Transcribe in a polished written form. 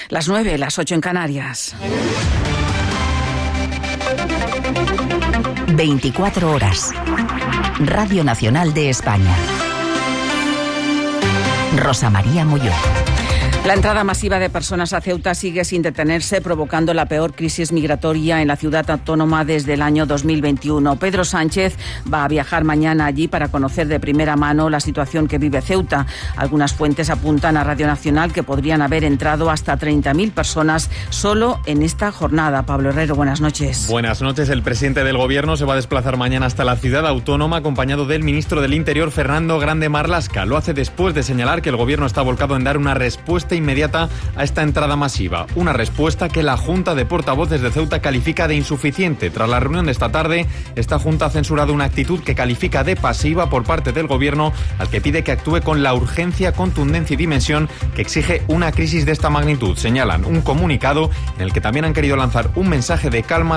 Las 9, las 8 en Canarias. 24 horas. Radio Nacional de España. Rosa María Molló. La entrada masiva de personas a Ceuta sigue sin detenerse, provocando la peor crisis migratoria en la ciudad autónoma desde el año 2021. Pedro Sánchez va a viajar mañana allí para conocer de primera mano la situación que vive Ceuta. Algunas fuentes apuntan a Radio Nacional que podrían haber entrado hasta 30.000 personas solo en esta jornada. Pablo Herrero, buenas noches. Buenas noches. El presidente del Gobierno se va a desplazar mañana hasta la ciudad autónoma acompañado del ministro del Interior, Fernando Grande Marlaska. Lo hace después de señalar que el Gobierno está volcado en dar una respuesta inmediata a esta entrada masiva. Una respuesta que la Junta de Portavoces de Ceuta califica de insuficiente. Tras la reunión de esta tarde, esta Junta ha censurado una actitud que califica de pasiva por parte del Gobierno, al que pide que actúe con la urgencia, contundencia y dimensión que exige una crisis de esta magnitud. Señalan un comunicado en el que también han querido lanzar un mensaje de calma